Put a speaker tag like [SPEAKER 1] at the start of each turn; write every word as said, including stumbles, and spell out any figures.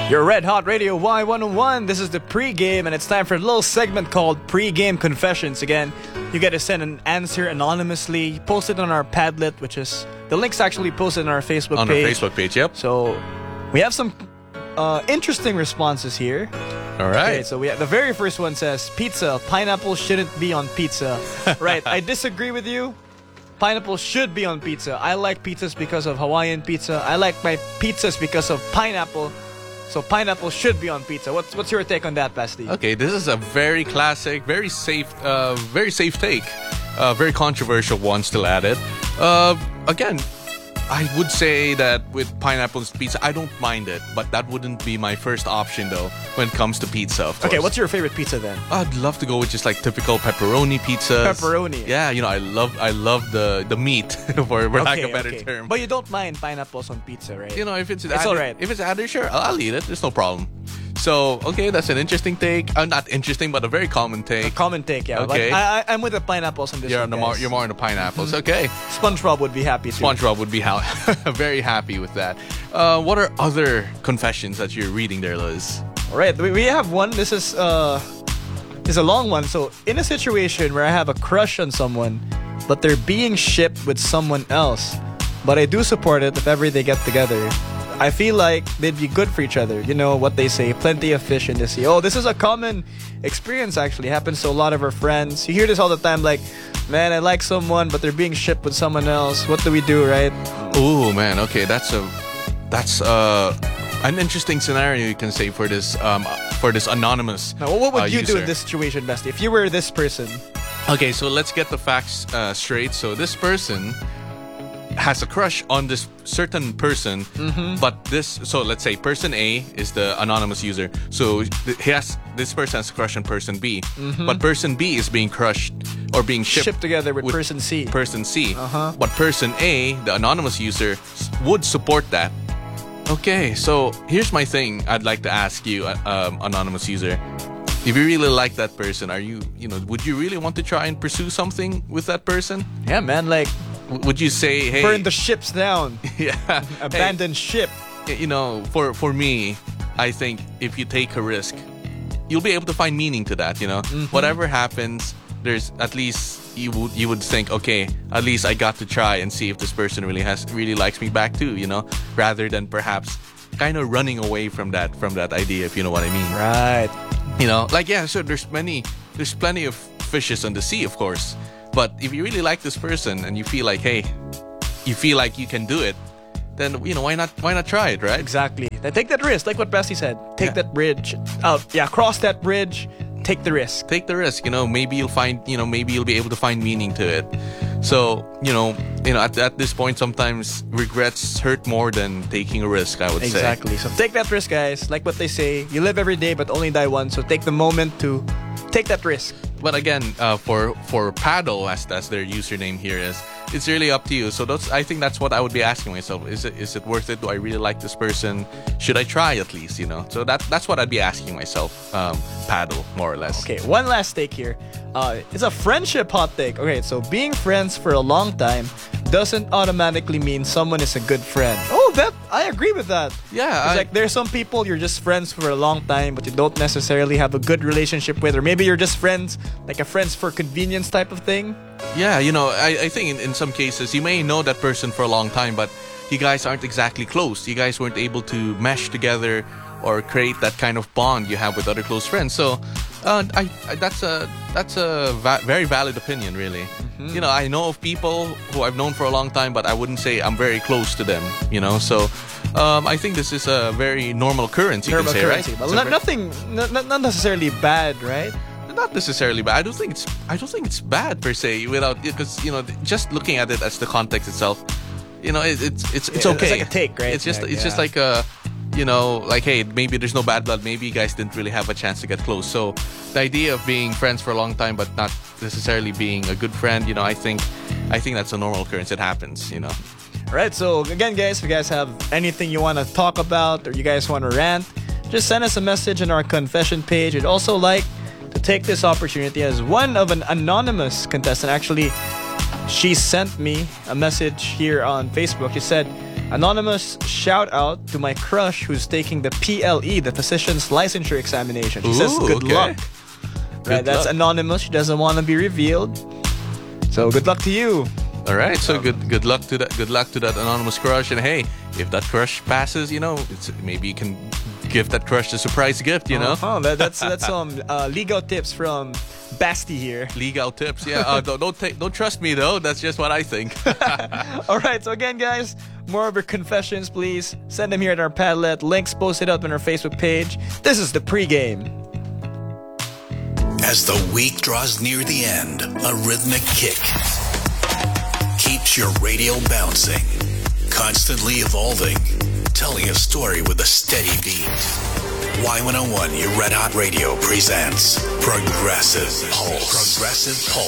[SPEAKER 1] Your Red Hot Radio Y one oh one. This is the pregame, and it's time for a little segment called Pregame Confessions. Again, you get to send an answer anonymously. Post it on our Padlet, which is the link's actually posted on our Facebook
[SPEAKER 2] on
[SPEAKER 1] page.
[SPEAKER 2] On our Facebook page, yep.
[SPEAKER 1] So we have some uh, interesting responses here.
[SPEAKER 2] All right.
[SPEAKER 1] Okay, so we have, the very first one says, pizza, pineapple shouldn't be on pizza. Right, I disagree with you. Pineapple should be on pizza. I like pizzas because of Hawaiian pizza. I like my pizzas because of pineapple. So pineapple should be on pizza. What's what's your take on that, Basti?
[SPEAKER 2] Okay, this is a very classic, very safe, uh, very safe take. Uh, very controversial one still added. Uh, again, I would say that with pineapple's pizza, I don't mind it, but that wouldn't be my first option though when it comes to pizza. Of course.
[SPEAKER 1] Okay, what's your favorite pizza then?
[SPEAKER 2] I'd love to go with just like typical pepperoni pizzas.
[SPEAKER 1] Pepperoni.
[SPEAKER 2] Yeah, you know, I love I love the the meat for, for
[SPEAKER 1] okay,
[SPEAKER 2] lack of a better
[SPEAKER 1] okay.
[SPEAKER 2] term.
[SPEAKER 1] But you don't mind pineapples on pizza, right?
[SPEAKER 2] You know, if it's,
[SPEAKER 1] it's
[SPEAKER 2] added,
[SPEAKER 1] all right.
[SPEAKER 2] If it's added, sure, I'll, I'll eat it. There's no problem. So, okay, that's an interesting take. Uh, not interesting, but a very common take.
[SPEAKER 1] A common take, yeah.
[SPEAKER 2] Okay.
[SPEAKER 1] But I, I, I'm with the pineapples on this
[SPEAKER 2] you're
[SPEAKER 1] one,
[SPEAKER 2] on the more, You're more on the pineapples.
[SPEAKER 1] Mm-hmm.
[SPEAKER 2] Okay.
[SPEAKER 1] SpongeBob would be happy too.
[SPEAKER 2] SpongeBob would be ha- very happy with that. Uh, what are other confessions that you're reading there, Liz?
[SPEAKER 1] All right, we, we have one. This is uh, this is a long one. So, in a situation where I have a crush on someone, but they're being shipped with someone else, but I do support it if ever they get together. I feel like they'd be good for each other. You know what they say, plenty of fish in the sea. Oh, this is a common experience actually. Happens to a lot of our friends. You hear this all the time like, man, I like someone, but they're being shipped with someone else. What do we do, right?
[SPEAKER 2] Oh, man. Okay, that's a that's uh an interesting scenario you can say for this um for this anonymous
[SPEAKER 1] Now, what would
[SPEAKER 2] uh,
[SPEAKER 1] you
[SPEAKER 2] user.
[SPEAKER 1] do in this situation, Bestie? If you were this person?
[SPEAKER 2] Okay, so let's get the facts uh, straight. So this person has a crush on this certain person,
[SPEAKER 1] mm-hmm.
[SPEAKER 2] but this so let's say person A is the anonymous user. So th- he has this person has a crush on person B,
[SPEAKER 1] mm-hmm.
[SPEAKER 2] but person B is being crushed or being shipped,
[SPEAKER 1] shipped together with,
[SPEAKER 2] with
[SPEAKER 1] person C.
[SPEAKER 2] Person C,
[SPEAKER 1] uh-huh.
[SPEAKER 2] but person A, the anonymous user, s- would support that. Okay, so here's my thing. I'd like to ask you, uh, um, anonymous user. If you really like that person, are you, you know, would you really want to try and pursue something with that person?
[SPEAKER 1] Yeah, man, like,
[SPEAKER 2] would you say, hey,
[SPEAKER 1] burn the ships down?
[SPEAKER 2] Yeah,
[SPEAKER 1] abandon
[SPEAKER 2] hey,
[SPEAKER 1] ship.
[SPEAKER 2] You know, for for me, I think if you take a risk, you'll be able to find meaning to that. You know,
[SPEAKER 1] mm-hmm.
[SPEAKER 2] whatever happens, there's at least you would you would think, okay, at least I got to try and see if this person really has really likes me back too. You know, rather than perhaps kind of running away from that from that idea, if you know what I mean.
[SPEAKER 1] Right.
[SPEAKER 2] You know, like yeah, so there's many, there's plenty of fishes on the sea, of course. But if you really like this person and you feel like, hey, you feel like you can do it, then you know why not? Why not try it, right?
[SPEAKER 1] Exactly. Then take that risk, like what Basti said. Take
[SPEAKER 2] Yeah.
[SPEAKER 1] that bridge out. Yeah, cross that bridge. Take the risk.
[SPEAKER 2] Take the risk. You know, maybe you'll find. You know, maybe you'll be able to find meaning to it. So you know, you know, at, at this point, sometimes regrets hurt more than taking a risk. I would say.
[SPEAKER 1] Exactly. So take that risk, guys. Like what they say, you live every day, but only die once. So take the moment to take that risk.
[SPEAKER 2] But again, uh, for for paddle, as that's their username here is, it's really up to you. So that's I think that's what I would be asking myself. Is it is it worth it? Do I really like this person? Should I try at least? You know. So that that's what I'd be asking myself. Um, paddle, more or less.
[SPEAKER 1] Okay, one last take here. Uh, it's a friendship hot take. Okay, so being friends for a long time doesn't automatically mean someone is a good friend. Oh, that I agree with that.
[SPEAKER 2] Yeah,
[SPEAKER 1] It's
[SPEAKER 2] I-
[SPEAKER 1] like there's some people you're just friends for a long time, but you don't necessarily have a good relationship with, or maybe you're just friends, like a friends for convenience type of thing.
[SPEAKER 2] Yeah, you know, I, I think in, in some cases you may know that person for a long time, but you guys aren't exactly close. You guys weren't able to mesh together or create that kind of bond you have with other close friends. So, uh, I, I that's a that's a va- very valid opinion, really.
[SPEAKER 1] Mm-hmm.
[SPEAKER 2] You know, I know of people who I've known for a long time, but I wouldn't say I'm very close to them. You know, so um, I think this is a very normal occurrence. You
[SPEAKER 1] Normal
[SPEAKER 2] can say,
[SPEAKER 1] currency,
[SPEAKER 2] right?
[SPEAKER 1] but
[SPEAKER 2] It's a
[SPEAKER 1] not,
[SPEAKER 2] ver-
[SPEAKER 1] nothing, not, not necessarily bad, right?
[SPEAKER 2] Not necessarily bad. I don't think it's. I don't think it's bad per se. Without because you know, just looking at it as the context itself, you know, it, it's it's it's
[SPEAKER 1] Yeah,
[SPEAKER 2] okay.
[SPEAKER 1] it's like a take, right?
[SPEAKER 2] It's just
[SPEAKER 1] Yeah,
[SPEAKER 2] it's just
[SPEAKER 1] yeah.
[SPEAKER 2] like a, you know, like hey, maybe there's no bad blood. Maybe you guys didn't really have a chance to get close. So the idea of being friends for a long time but not necessarily being a good friend, you know, I think, I think that's a normal occurrence. It happens, you know.
[SPEAKER 1] Alright, so again, guys, if you guys have anything you want to talk about or you guys want to rant, just send us a message on our confession page. I'd also like to take this opportunity as one of an anonymous contestant. Actually, she sent me a message here on Facebook. She said, Anonymous, shout out to my crush who's taking the P L E, the Physician's Licensure Examination. She
[SPEAKER 2] Ooh,
[SPEAKER 1] says good
[SPEAKER 2] okay.
[SPEAKER 1] luck.
[SPEAKER 2] Good
[SPEAKER 1] Right, that's
[SPEAKER 2] luck.
[SPEAKER 1] anonymous. She doesn't want to be revealed. So good luck to you.
[SPEAKER 2] All right, so good good luck to that good luck to that anonymous crush, and hey, if that crush passes, you know, it's, maybe you can give that crush a surprise gift, you know.
[SPEAKER 1] Oh, that, that's that's some uh, legal tips from Basti here.
[SPEAKER 2] Legal tips, yeah. Uh, don't don't, take, don't trust me though. That's just what I think.
[SPEAKER 1] All right, so again, guys, more of your confessions, please send them here at our Padlet. Links posted up on our Facebook page. This is the pregame.
[SPEAKER 3] As the week draws near the end, a rhythmic kick keeps your radio bouncing, constantly evolving, telling a story with a steady beat. Y one oh one, your Red Hot Radio presents Progressive Pulse. Progressive Pulse.